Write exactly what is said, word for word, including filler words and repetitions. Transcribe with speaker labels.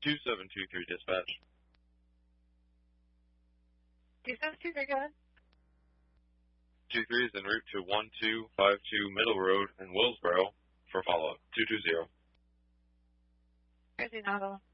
Speaker 1: two seven two three dispatch.
Speaker 2: two seven two three, go ahead.
Speaker 1: two three is en route to one two five two Middle Road in Willsboro for follow-up. two two zero.
Speaker 2: Crazy novel.